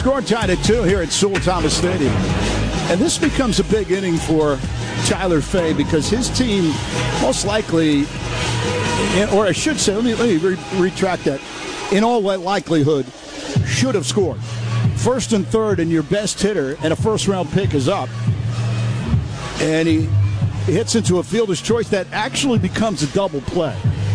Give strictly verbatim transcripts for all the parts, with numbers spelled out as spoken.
Score tied at two here at Sewell Thomas Stadium. And this becomes a big inning for Tyler Fay because his team most likely, or I should say, let me, let me re- retract that, in all likelihood, should have scored. First and third, and your best hitter and a first-round pick is up. And he hits into a fielder's choice that actually becomes a double play.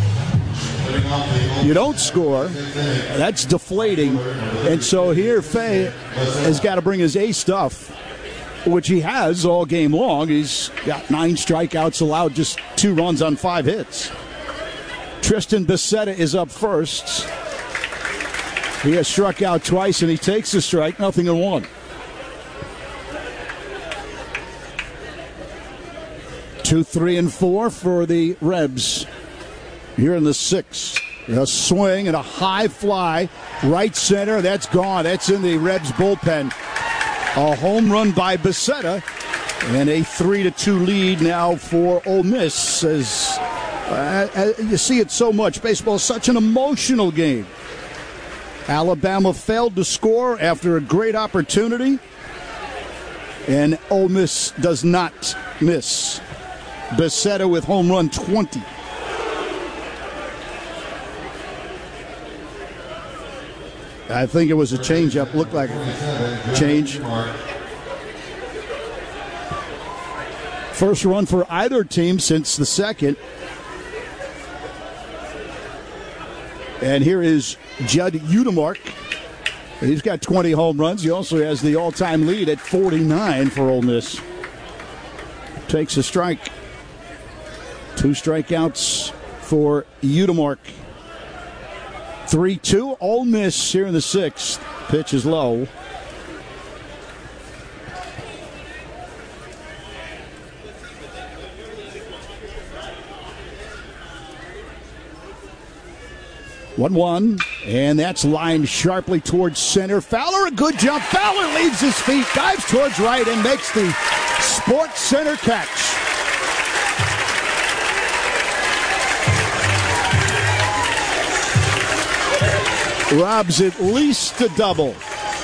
You don't score, that's deflating. And so here Fay has got to bring his A stuff, which he has all game long. He's got nine strikeouts, allowed just two runs on five hits. Tristan Becerra is up first. He has struck out twice, and he takes the strike, nothing in one. Two, three, and four for the Rebs. Here in the sixth. A swing and a high fly. Right center. That's gone. That's in the Rebs bullpen. A home run by Becerra. And a three to two lead now for Ole Miss. As uh, you see it so much. Baseball is such an emotional game. Alabama failed to score after a great opportunity. And Ole Miss does not miss. Becerra with home run twenty. I think it was a changeup. Looked like a change. First run for either team since the second. And here is Judd Udemark. He's got twenty home runs. He also has the all-time lead at forty-nine for Ole Miss. Takes a strike. Two strikeouts for Udemark. three two, Ole Miss here in the sixth. Pitch is low. one one, and that's lined sharply towards center. Fowler, a good jump. Fowler leaves his feet, dives towards right, and makes the Sports Center catch. Robs at least a double.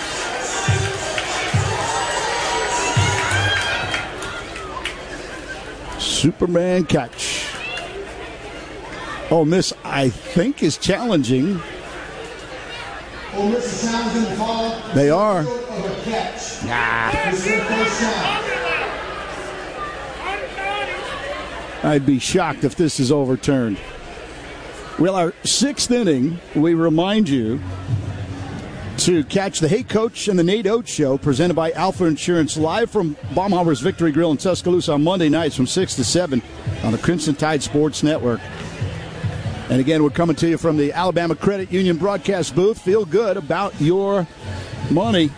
Superman catch. Ole Miss, I think, is challenging. Ole Miss is challenging the call. They are. Of a catch. Nah. This is their first down. I'd be shocked if this is overturned. Well, our sixth inning, we remind you to catch the Hey Coach and the Nate Oates Show presented by Alpha Insurance live from Baumhauer's Victory Grill in Tuscaloosa on Monday nights from six to seven on the Crimson Tide Sports Network. And again, we're coming to you from the Alabama Credit Union broadcast booth. Feel good about your money.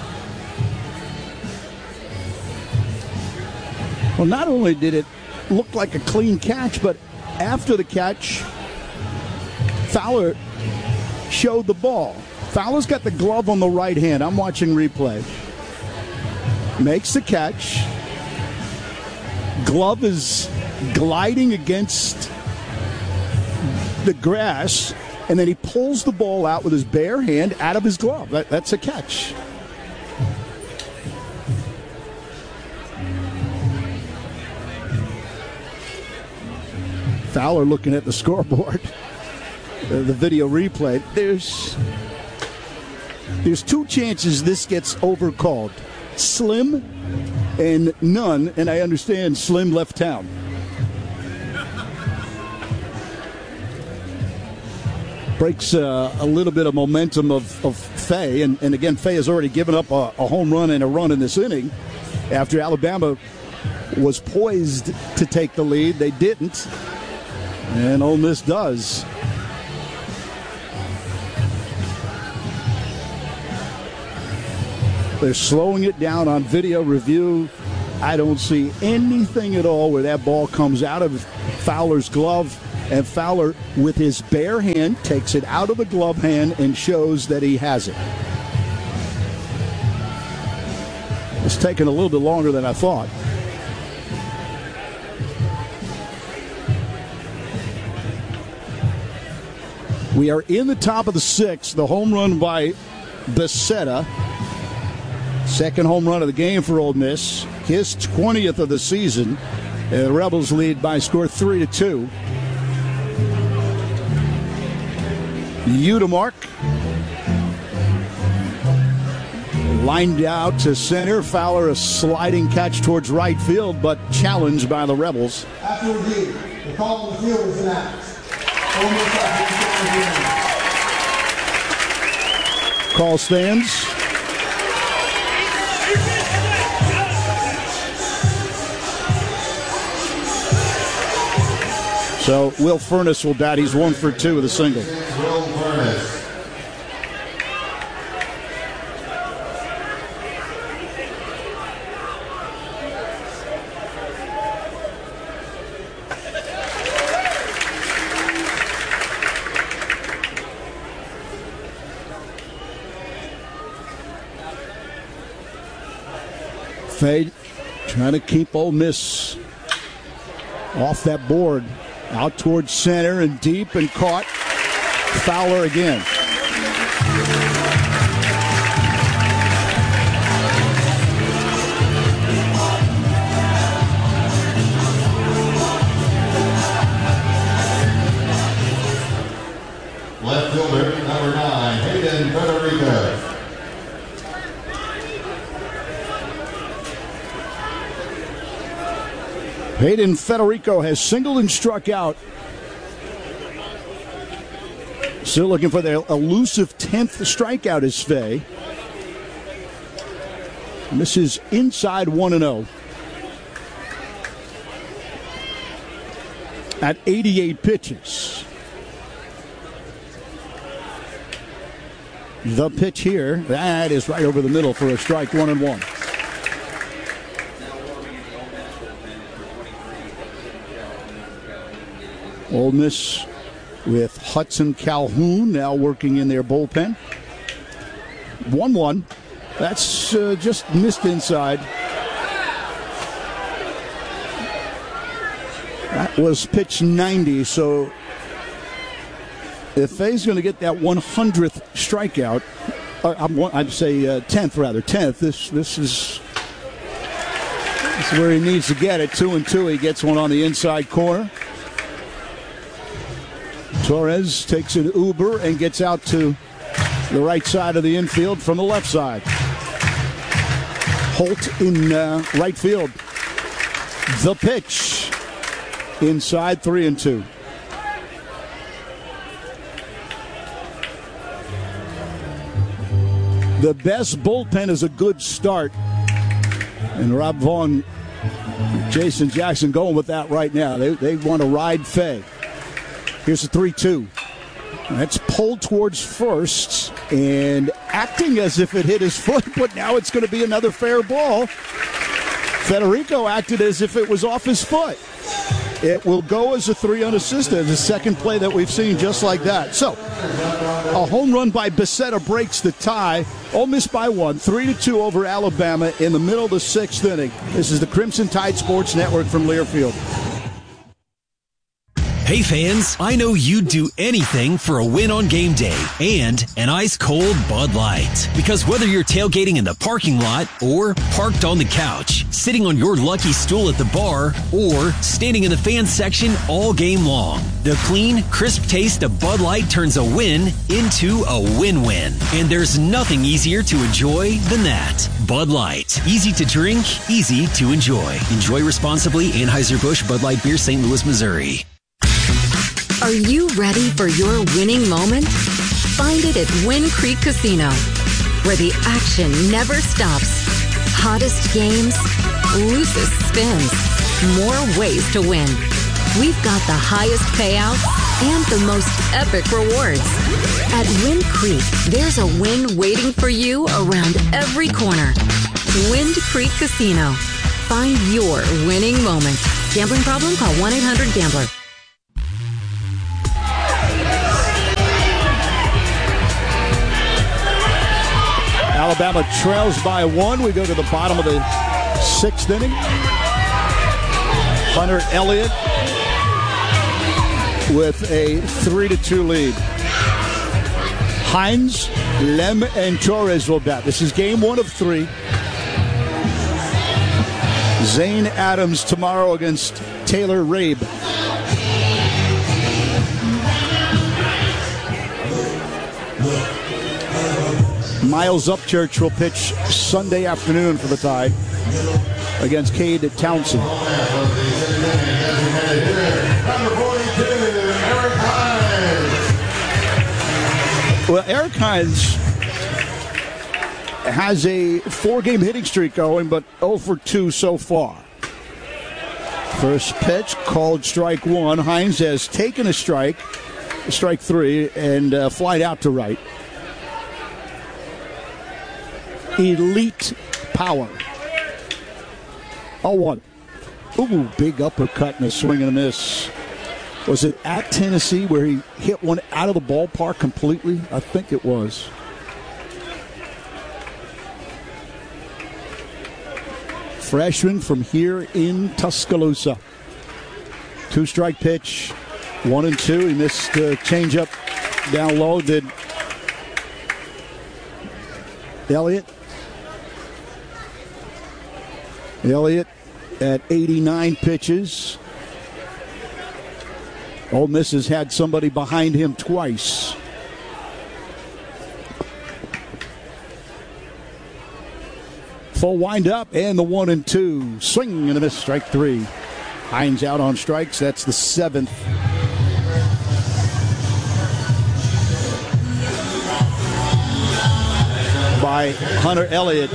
Well, not only did it look like a clean catch, but after the catch, Fowler showed the ball. Fowler's got the glove on the right hand. I'm watching replay. Makes the catch. Glove is gliding against the grass, and then he pulls the ball out with his bare hand out of his glove. That, that's a catch. Fowler looking at the scoreboard. The, the video replay. There's there's two chances this gets overcalled. Slim and none, and I understand Slim left town. Breaks uh, a little bit of momentum of, of Fay, and, and again, Fay has already given up a, a home run and a run in this inning. After Alabama was poised to take the lead, they didn't, and Ole Miss does. They're slowing it down on video review. I don't see anything at all where that ball comes out of Fowler's glove, and Fowler, with his bare hand, takes it out of the glove hand and shows that he has it. It's taken a little bit longer than I thought. We are in the top of the sixth. The home run by Becerra. Second home run of the game for Ole Miss. His twentieth of the season. And the Rebels lead by a score three to two. Udemark lined out to center. Fowler a sliding catch towards right field, but challenged by the Rebels. After review, the call on the field was announced. Ole Miss has been Call stands. So Will Furness will bat. He's one for two with a single. Will Furness. Fade trying to keep Ole Miss off that board. Out towards center and deep and caught. Fowler again. Left fielder, number nine, Hayden Federico. Hayden Federico has singled and struck out. Still looking for the elusive tenth strikeout is Fay. And this is inside one and oh. At eighty-eight pitches. The pitch here, that is right over the middle for a strike, one and one. Ole Miss with Hudson Calhoun now working in their bullpen. one one. That's uh, just missed inside. That was pitch ninety, so if Fay's going to get that one hundredth strikeout, uh, I'd say uh, tenth rather, tenth, this this is, this is where he needs to get it. Two and two, he gets one on the inside corner. Torres takes an Uber and gets out to the right side of the infield from the left side. Holt in uh, right field. The pitch. Inside, three and two. The best bullpen is a good start. And Rob Vaughn, Jason Jackson going with that right now. They, they want to ride Fay. Here's a three two. That's pulled towards first and acting as if it hit his foot, but now it's going to be another fair ball. Federico acted as if it was off his foot. It will go as a three unassisted, the second play that we've seen just like that. So, a home run by Becerra breaks the tie. Ole Miss by one, three to two over Alabama in the middle of the sixth inning. This is the Crimson Tide Sports Network from Learfield. Hey fans, I know you'd do anything for a win on game day and an ice-cold Bud Light. Because whether you're tailgating in the parking lot or parked on the couch, sitting on your lucky stool at the bar, or standing in the fan section all game long, the clean, crisp taste of Bud Light turns a win into a win-win. And there's nothing easier to enjoy than that. Bud Light. Easy to drink, easy to enjoy. Enjoy responsibly. Anheuser-Busch Bud Light Beer, Saint Louis, Missouri. Are you ready for your winning moment? Find it at Wind Creek Casino, where the action never stops. Hottest games, loosest spins, more ways to win. We've got the highest payouts and the most epic rewards. At Wind Creek, there's a win waiting for you around every corner. Wind Creek Casino. Find your winning moment. Gambling problem? Call one eight hundred gambler. Alabama trails by one. We go to the bottom of the sixth inning. Hunter Elliott with a three to two lead. Hines, Lem, and Torres will bat. This is game one of three. Zane Adams tomorrow against Taylor Rabe. Miles Upchurch will pitch Sunday afternoon for the Tide against Cade Townsend. Well, Eric Hines has a four-game hitting streak going, but oh for two so far. First pitch called strike one. Hines has taken a strike, strike three, and uh, flied out to right. Elite power. oh one. Ooh, big uppercut and a swing and a miss. Was it at Tennessee where he hit one out of the ballpark completely? I think it was. Freshman from here in Tuscaloosa. Two-strike pitch, one and two. He missed the changeup down low. Did Elliott? Elliott at eighty-nine pitches. Ole Miss has had somebody behind him twice. Full windup and the one and two. Swing and a miss, strike three. Hines out on strikes. That's the seventh. By Hunter Elliott.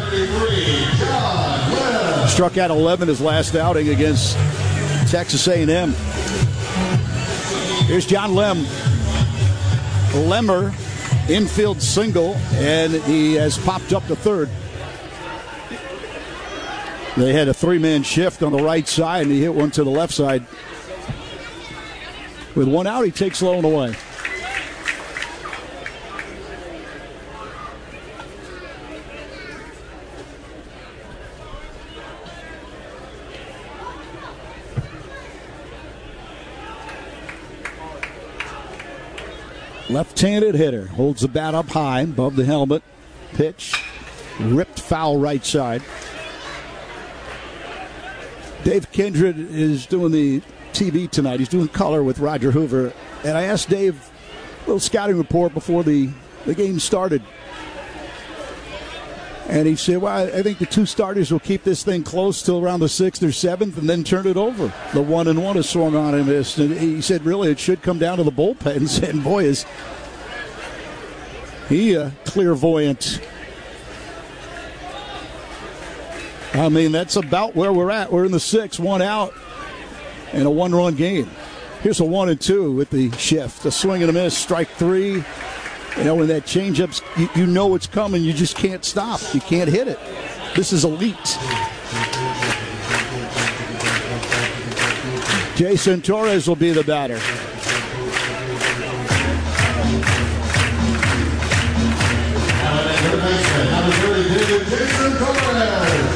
Struck out eleven his last outing against Texas A and M. Here's John Lem. Lemmer, infield single, and he has popped up to third. They had a three-man shift on the right side, and he hit one to the left side. With one out, he takes low and away. Left-handed hitter. Holds the bat up high above the helmet. Pitch. Ripped foul right side. Dave Kindred is doing the T V tonight. He's doing color with Roger Hoover. And I asked Dave a little scouting report before the, the game started. And he said, well, I think the two starters will keep this thing close till around the sixth or seventh and then turn it over. The one and one is swung on and missed. And he said, really, it should come down to the bullpens. And boy, is he uh, clairvoyant. I mean, that's about where we're at. We're in the sixth, one out, and a one-run game. Here's a one and two with the shift. A swing and a miss, strike three. You know, when that changeup's, you, you know it's coming. You just can't stop. You can't hit it. This is elite. Jason Torres will be the batter. Jason Torres.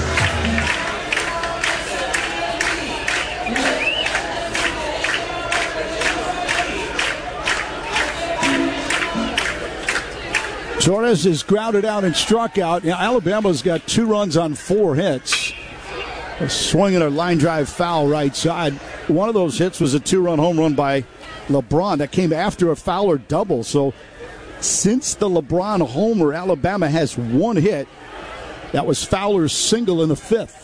Torres is grounded out and struck out. Now, Alabama's got two runs on four hits. A swing and a line drive foul right side. One of those hits was a two-run home run by LeBron that came after a Fowler double. So since the LeBron homer, Alabama has one hit. That was Fowler's single in the fifth.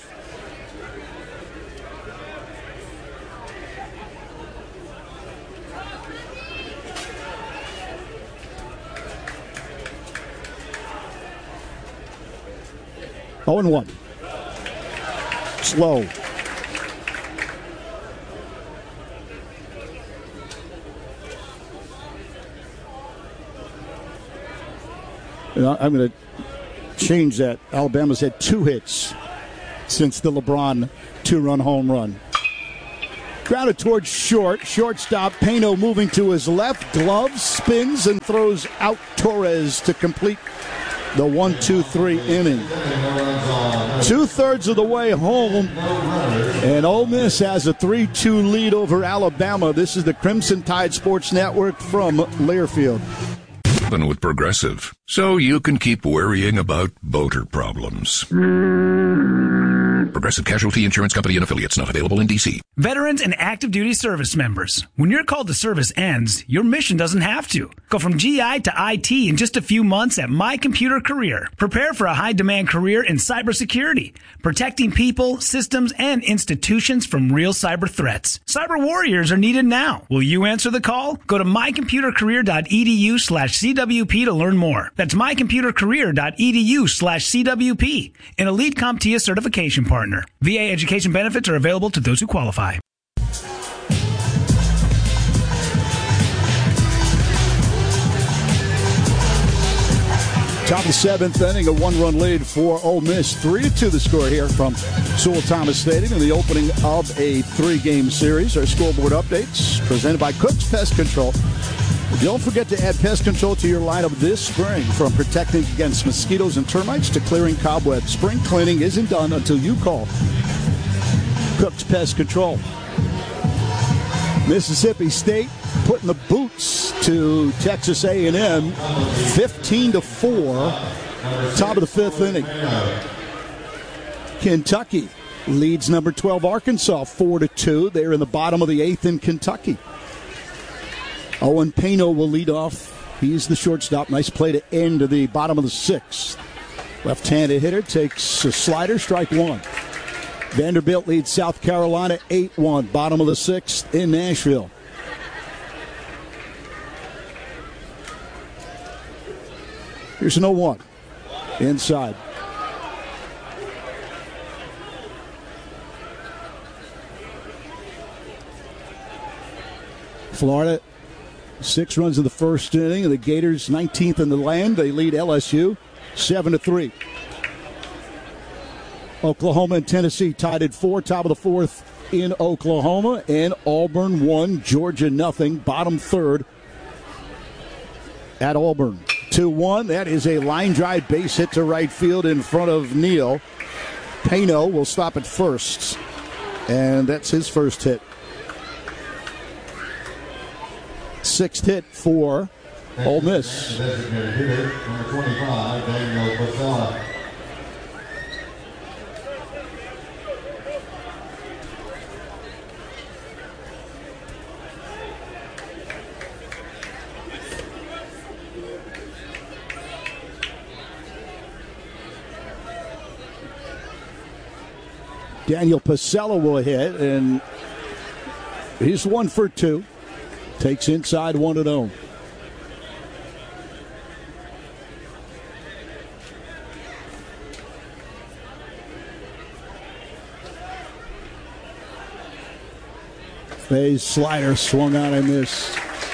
oh and one. Slow. You know, I'm going to change that. Alabama's had two hits since the LeBron two-run home run. Grounded towards short. Shortstop Pano moving to his left. Glove spins and throws out Torres to complete the one two three inning. Two-thirds of the way home, and Ole Miss has a three two lead over Alabama. This is the Crimson Tide Sports Network from Learfield. With Progressive, so you can keep worrying about boater problems. Progressive Casualty Insurance Company and Affiliates, not available in D C. Veterans and active duty service members. When your call to service ends, your mission doesn't have to. Go from G I to I T in just a few months at My Computer Career. Prepare for a high-demand career in cybersecurity, protecting people, systems, and institutions from real cyber threats. Cyber warriors are needed now. Will you answer the call? Go to mycomputercareer.edu slash CWP to learn more. That's mycomputercareer.edu slash CWP, an elite CompTIA certification partner. V A education benefits are available to those who qualify. Top of the seventh inning, a one-run lead for Ole Miss. Three to two the score here from Sewell Thomas Stadium in the opening of a three-game series. Our scoreboard updates presented by Cook's Pest Control. Don't forget to add pest control to your lineup this spring. From protecting against mosquitoes and termites to clearing cobwebs, spring cleaning isn't done until you call Cook's Pest Control. Mississippi State putting the boots to Texas A and M, fifteen to four, top of the fifth inning. Kentucky leads number twelve Arkansas four to two. They're in the bottom of the eighth in Kentucky. Owen Pano will lead off. He's the shortstop. Nice play to end the bottom of the sixth. Left-handed hitter takes a slider, strike one. Vanderbilt leads South Carolina eight one, bottom of the sixth in Nashville. Here's an oh one. Inside. Florida, six runs in the first inning, and the Gators nineteenth in the land. They lead L S U seven to three. Oklahoma and Tennessee tied at four, top of the fourth in Oklahoma, and Auburn one, Georgia nothing, bottom third at Auburn. two one, that is a line drive base hit to right field in front of Neal. Pano will stop at first, and that's his first hit. Sixth hit for Ole Miss. Designated hitter, number twenty-five, Daniel Pasella. Daniel Pasella will hit, and he's one for two. Takes inside one to oh. Fay's slider swung on and missed.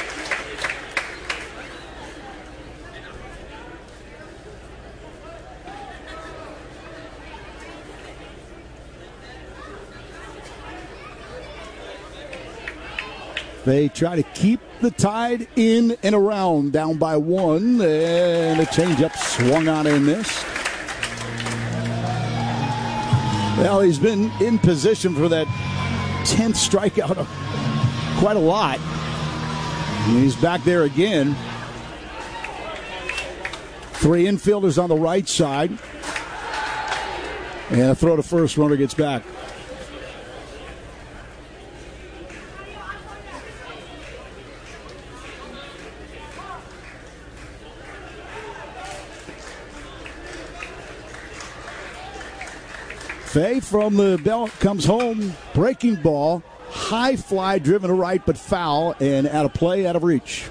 They try to keep the Tide in and around, down by one, and a changeup swung on and missed. Well, he's been in position for that tenth strikeout quite a lot. And he's back there again. Three infielders on the right side. And a throw to first, runner gets back. Fay from the belt comes home, breaking ball, high fly driven to right but foul, and out of play, out of reach.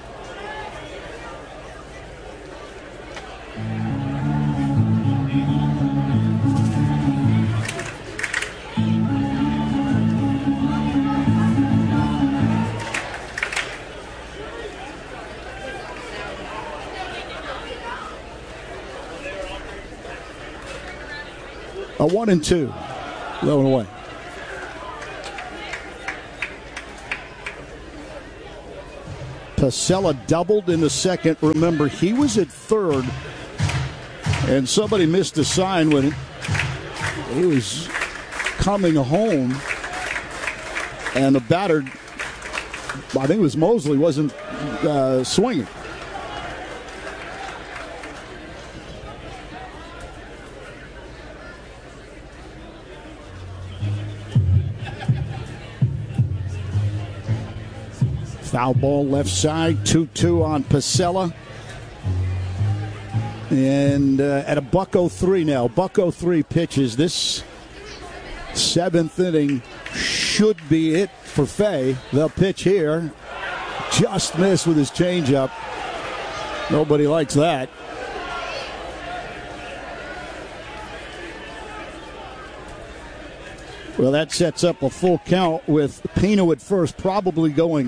A one and two. Low and away. Pasella doubled in the second. Remember, he was at third, and somebody missed a sign when he was coming home, and the batter, I think it was Mosley, wasn't uh, swinging. Foul ball left side, two two on Pasella. And uh, at a buck oh three now. Buck oh three pitches. This seventh inning should be it for Fay. They'll pitch here. Just missed with his changeup. Nobody likes that. Well, that sets up a full count with Pino at first, probably going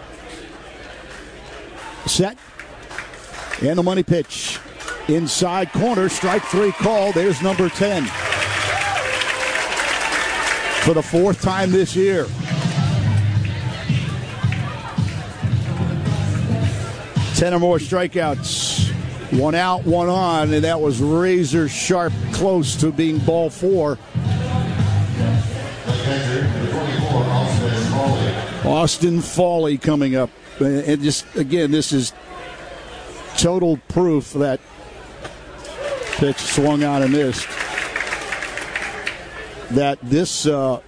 set. And the money pitch. Inside corner, strike three call. There's number ten. For the fourth time this year. Ten or more strikeouts. One out, one on, and that was razor sharp close to being ball four. Austin Foley coming up. And just, again, this is total proof that pitch swung on and missed. That this uh,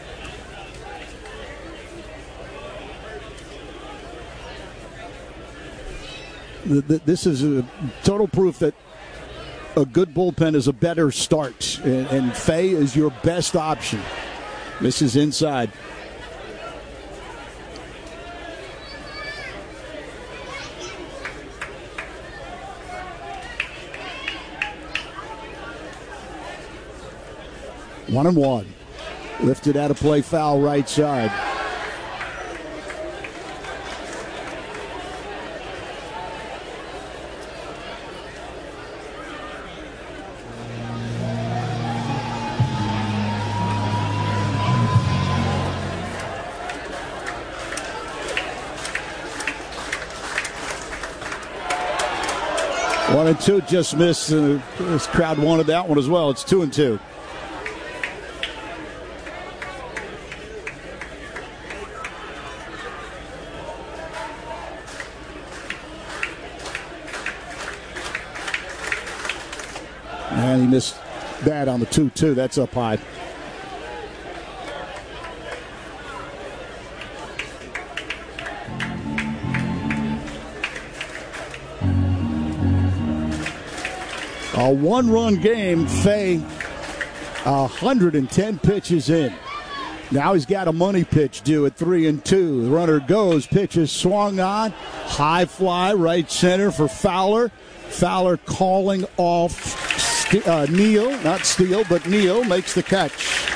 th- th- this is a total proof that a good bullpen is a better start, and, and Fay is your best option. This is inside. One and one. Lifted out of play, foul right side. One and two just missed. Uh, this crowd wanted that one as well. It's two and two. And he missed that on the two two. That's up high. A one-run game. Fay one hundred ten pitches in. Now he's got a money pitch due at three and two. The runner goes. Pitch is swung on. High fly right center for Fowler. Fowler calling off uh, Neal. Not Steele, but Neal makes the catch.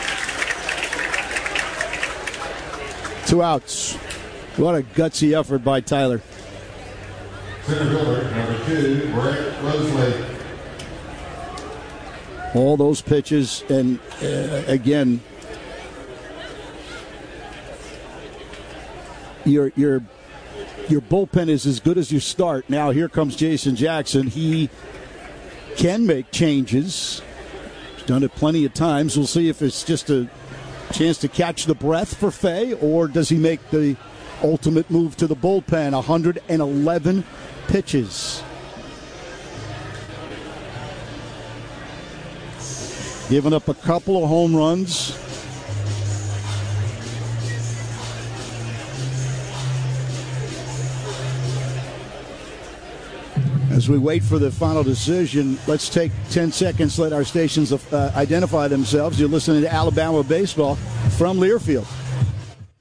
Two outs. What a gutsy effort by Tyler. Center fielder, number two, Brett Roseley. All those pitches, and uh, again, your your your bullpen is as good as your start. Now here comes Jason Jackson. He can make changes. He's done it plenty of times. We'll see if it's just a chance to catch the breath for Fay, or does he make the ultimate move to the bullpen? one hundred eleven pitches. Giving up a couple of home runs. As we wait for the final decision, let's take ten seconds, let our stations uh, identify themselves. You're listening to Alabama Baseball from Learfield.